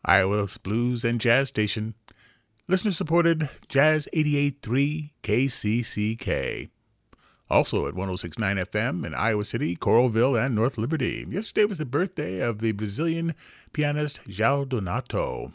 Iowa's blues and jazz station. Listener-supported Jazz 88.3 KCCK. Also at 106.9 FM in Iowa City, Coralville, and North Liberty. Yesterday was the birthday of the Brazilian pianist João Donato.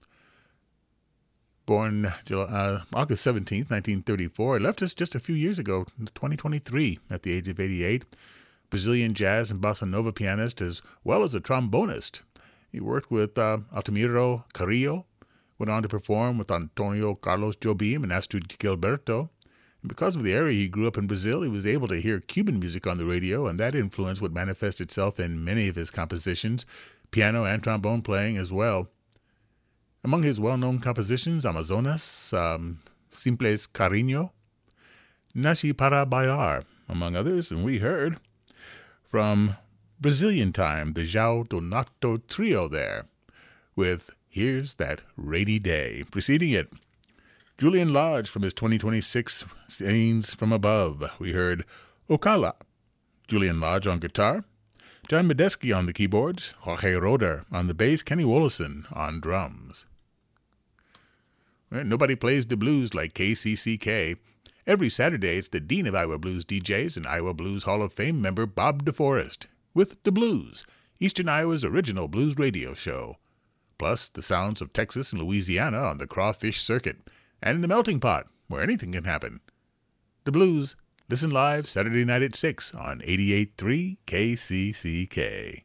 Born August 17, 1934, left us just a few years ago, 2023, at the age of 88. Brazilian jazz and bossa nova pianist as well as a trombonist. He worked with Altamiro Carrillo, went on to perform with Antonio Carlos Jobim and Astrid Gilberto. And because of the area he grew up in Brazil, he was able to hear Cuban music on the radio, and that influence would manifest itself in many of his compositions, piano and trombone playing as well. Among his well-known compositions, Amazonas, Simples Cariño, Nasci para Bailar, among others, and we heard from Brazilian Time, the João Donato Trio there, with Here's That Rainy Day. Preceding it, Julian Lodge from his 2026 Scenes from Above. We heard Ocala, Julian Lodge on guitar, John Medeski on the keyboards, Jorge Roder on the bass, Kenny Wollesen on drums. Well, nobody plays the blues like KCCK. Every Saturday, it's the Dean of Iowa Blues DJs and Iowa Blues Hall of Fame member Bob DeForest with The Blues, Eastern Iowa's original blues radio show. Plus, the sounds of Texas and Louisiana on the Crawfish Circuit, and in the Melting Pot, where anything can happen. The Blues, listen live Saturday night at 6 on 88.3 KCCK.